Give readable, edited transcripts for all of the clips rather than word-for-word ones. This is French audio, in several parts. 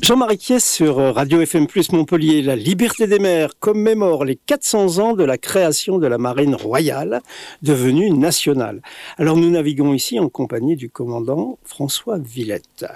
Jean-Marie Quiès sur Radio FM Plus Montpellier. La Liberté des mers commémore les 400 ans de la création de la Marine royale, devenue nationale. Alors nous naviguons ici en compagnie du commandant François Villette.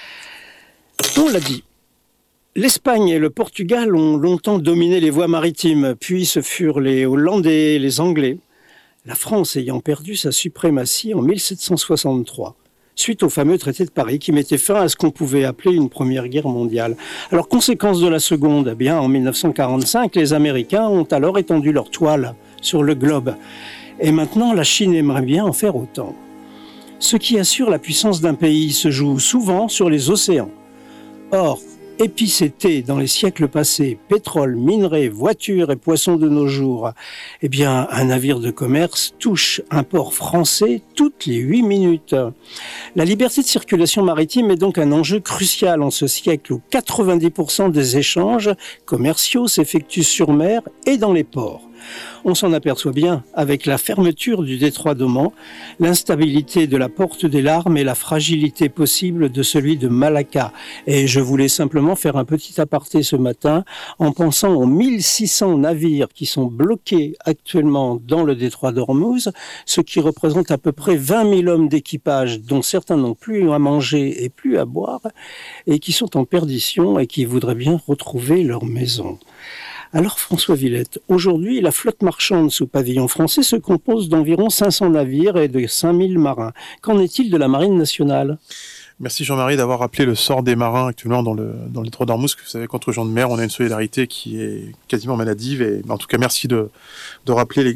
On l'a dit, l'Espagne et le Portugal ont longtemps dominé les voies maritimes, puis ce furent les Hollandais et les Anglais. La France ayant perdu sa suprématie en 1763. Suite au fameux traité de Paris qui mettait fin à ce qu'on pouvait appeler une première guerre mondiale. Alors, conséquence de la seconde, eh bien, en 1945, les Américains ont alors étendu leur toile sur le globe. Et maintenant, la Chine aimerait bien en faire autant. Ce qui assure la puissance d'un pays se joue souvent sur les océans. Or, épicété dans les siècles passés, pétrole, minerais, voitures et poissons de nos jours, eh bien, un navire de commerce touche un port français toutes les 8 minutes. La liberté de circulation maritime est donc un enjeu crucial en ce siècle où 90% des échanges commerciaux s'effectuent sur mer et dans les ports. On s'en aperçoit bien avec la fermeture du détroit d'Oman, l'instabilité de la porte des Larmes et la fragilité possible de celui de Malacca. Et je voulais simplement faire un petit aparté ce matin en pensant aux 1600 navires qui sont bloqués actuellement dans le détroit d'Ormuz, ce qui représente à peu près 20 000 hommes d'équipage dont certains n'ont plus à manger et plus à boire et qui sont en perdition et qui voudraient bien retrouver leur maison. Alors François Villette, aujourd'hui la flotte marchande sous pavillon français se compose d'environ 500 navires et de 5000 marins. Qu'en est-il de la marine nationale ? Merci Jean-Marie d'avoir rappelé le sort des marins actuellement dans le détroit d'Ormuz. Vous savez qu'entre gens de mer, on a une solidarité qui est quasiment maladive. Et en tout cas, merci de rappeler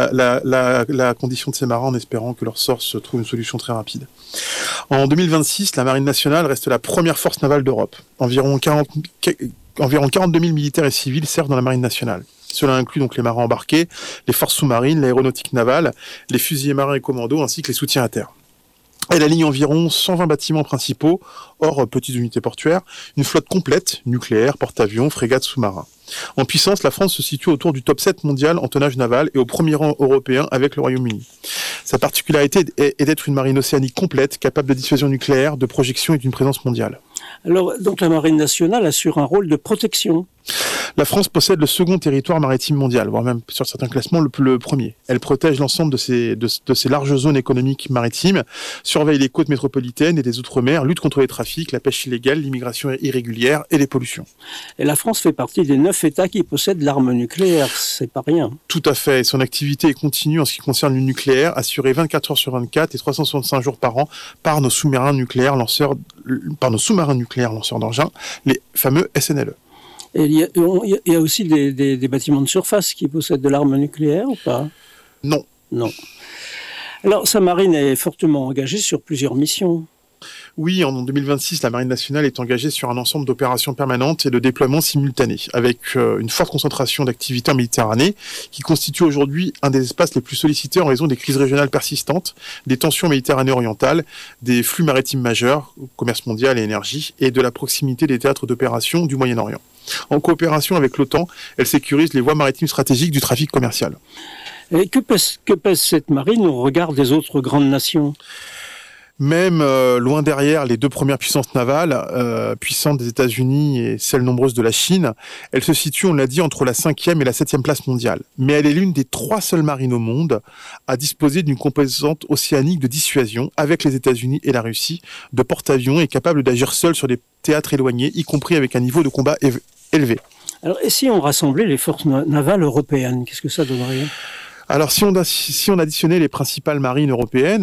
la condition de ces marins en espérant que leur sort se trouve une solution très rapide. En 2026, la marine nationale reste la première force navale d'Europe. Environ 42 000 militaires et civils servent dans la marine nationale. Cela inclut donc les marins embarqués, les forces sous-marines, l'aéronautique navale, les fusiliers marins et commandos, ainsi que les soutiens à terre. Elle aligne environ 120 bâtiments principaux, hors petites unités portuaires, une flotte complète, nucléaire, porte-avions, frégates, sous-marins. En puissance, la France se situe autour du top 7 mondial en tonnage naval et au premier rang européen avec le Royaume-Uni. Sa particularité est d'être une marine océanique complète, capable de dissuasion nucléaire, de projection et d'une présence mondiale. Alors, donc la marine nationale assure un rôle de protection. La France possède le second territoire maritime mondial, voire même sur certains classements le premier. Elle protège l'ensemble de ces larges zones économiques maritimes, surveille les côtes métropolitaines et des outre-mer, lutte contre les trafics, la pêche illégale, l'immigration irrégulière et les pollutions. Et la France fait partie des 9 États qui possèdent l'arme nucléaire, c'est pas rien. Tout à fait, son activité est continue en ce qui concerne le nucléaire, assurée 24 heures sur 24 et 365 jours par an par nos sous-marins nucléaires lanceurs d'engins, les fameux SNLE. Et il y a aussi des bâtiments de surface qui possèdent de l'arme nucléaire ou pas ? Non. Non. Alors, sa marine est fortement engagée sur plusieurs missions. Oui, en 2026, la Marine nationale est engagée sur un ensemble d'opérations permanentes et de déploiements simultanés, avec une forte concentration d'activités en Méditerranée, qui constitue aujourd'hui un des espaces les plus sollicités en raison des crises régionales persistantes, des tensions en Méditerranée orientale, des flux maritimes majeurs, commerce mondial et énergie, et de la proximité des théâtres d'opération du Moyen-Orient. En coopération avec l'OTAN, elle sécurise les voies maritimes stratégiques du trafic commercial. Et que pèse cette marine au regard des autres grandes nations ? Même loin derrière les deux premières puissances navales, puissantes des États-Unis et celles nombreuses de la Chine, elle se situe, on l'a dit, entre la 5e et la 7e place mondiale. Mais elle est l'une des 3 seules marines au monde à disposer d'une composante océanique de dissuasion avec les États-Unis et la Russie, de porte-avions et capable d'agir seule sur des théâtres éloignés, y compris avec un niveau de combat élevé. Alors, et si on rassemblait les forces navales européennes, qu'est-ce que ça donnerait ? Alors, si on additionnait les principales marines européennes,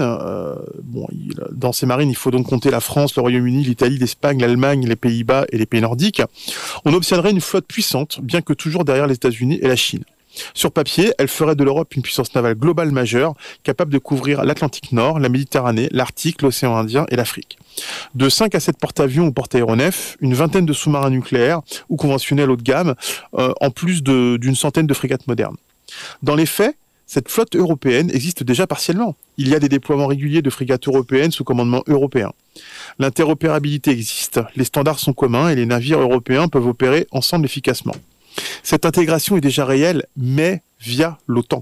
dans ces marines, il faut donc compter la France, le Royaume-Uni, l'Italie, l'Espagne, l'Allemagne, les Pays-Bas et les pays nordiques. On obtiendrait une flotte puissante, bien que toujours derrière les États-Unis et la Chine. Sur papier, elle ferait de l'Europe une puissance navale globale majeure, capable de couvrir l'Atlantique Nord, la Méditerranée, l'Arctique, l'océan Indien et l'Afrique. De 5 à 7 porte-avions ou porte-aéronefs, une vingtaine de sous-marins nucléaires ou conventionnels haut de gamme, en plus d'une centaine de frégates modernes. Dans les faits, cette flotte européenne existe déjà partiellement. Il y a des déploiements réguliers de frégates européennes sous commandement européen. L'interopérabilité existe, les standards sont communs et les navires européens peuvent opérer ensemble efficacement. Cette intégration est déjà réelle, mais via l'OTAN.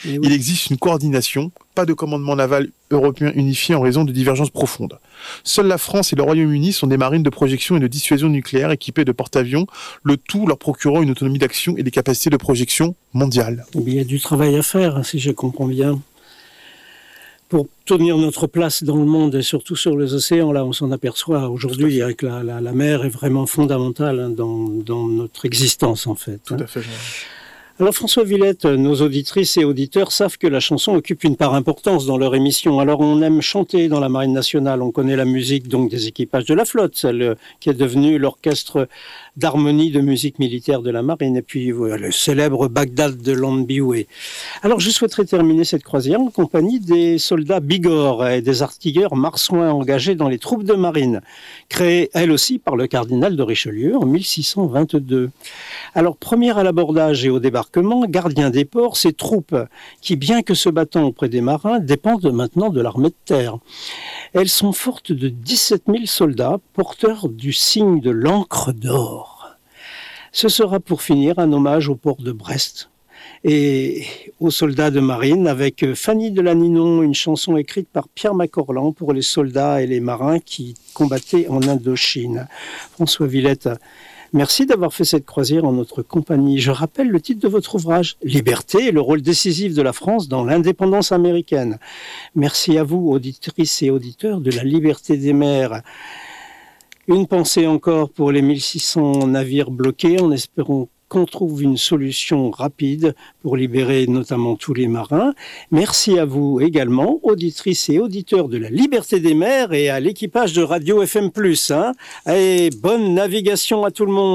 Oui. Il existe une coordination, pas de commandement naval européen unifié en raison de divergences profondes. Seule la France et le Royaume-Uni sont des marines de projection et de dissuasion nucléaire équipées de porte-avions, le tout leur procurant une autonomie d'action et des capacités de projection mondiales. Il y a du travail à faire, si je comprends bien. Pour tenir notre place dans le monde et surtout sur les océans, là on s'en aperçoit aujourd'hui avec la mer est vraiment fondamentale dans notre existence en fait. Tout à fait. Alors François Villette, nos auditrices et auditeurs savent que la chanson occupe une part importante dans leur émission. Alors on aime chanter dans la Marine nationale, on connaît la musique donc des équipages de la flotte, celle qui est devenue l'orchestre d'harmonie de musique militaire de la Marine, et puis voilà, le célèbre Bagdad de Longbiway. Alors je souhaiterais terminer cette croisière en compagnie des soldats Bigorre et des artilleurs marsouins engagés dans les troupes de marine, créées elles aussi par le cardinal de Richelieu en 1622. Alors première à l'abordage et au débarquement, gardiens des ports, ces troupes qui, bien que se battant auprès des marins, dépendent maintenant de l'armée de terre. Elles sont fortes de 17 000 soldats, porteurs du signe de l'encre d'or. Ce sera pour finir un hommage au port de Brest et aux soldats de marine avec Fanny Delaninon, une chanson écrite par Pierre Macorlan pour les soldats et les marins qui combattaient en Indochine. François Villette, merci d'avoir fait cette croisière en notre compagnie. Je rappelle le titre de votre ouvrage, Liberté et le rôle décisif de la France dans l'indépendance américaine. Merci à vous, auditrices et auditeurs de la liberté des mers. Une pensée encore pour les 1600 navires bloqués, en espérant qu'on trouve une solution rapide pour libérer notamment tous les marins. Merci à vous également, auditrices et auditeurs de la liberté des mers et à l'équipage de Radio FM+. Et bonne navigation à tout le monde.